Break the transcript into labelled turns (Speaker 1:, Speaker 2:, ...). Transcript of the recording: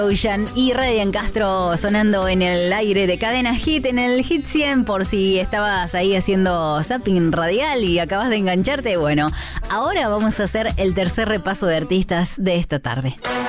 Speaker 1: Ocean y Ryan Castro sonando en el aire de Cadena Hit, en el Hit 100, por si estabas ahí haciendo zapping radial y acabas de engancharte. Bueno, ahora vamos a hacer el tercer repaso de artistas de esta tarde.